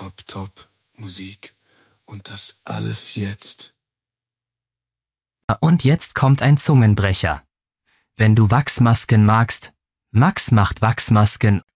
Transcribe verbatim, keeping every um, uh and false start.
top, top Musik. Und das alles jetzt. Und jetzt kommt ein Zungenbrecher. Wenn du Wachsmasken magst, Max macht Wachsmasken